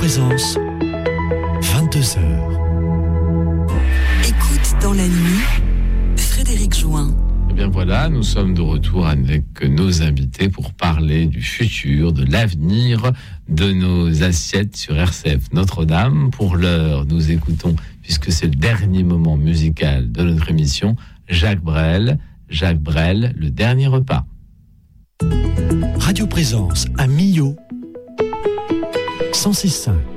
Présence, 22h. Écoute dans la nuit, Frédéric Join. Eh bien voilà, nous sommes de retour avec nos invités pour parler du futur, de l'avenir de nos assiettes sur RCF Notre-Dame. Pour l'heure, nous écoutons, puisque c'est le dernier moment musical de notre émission, Jacques Brel. Jacques Brel, Le Dernier Repas. Radio Présence à Millau, 106.5.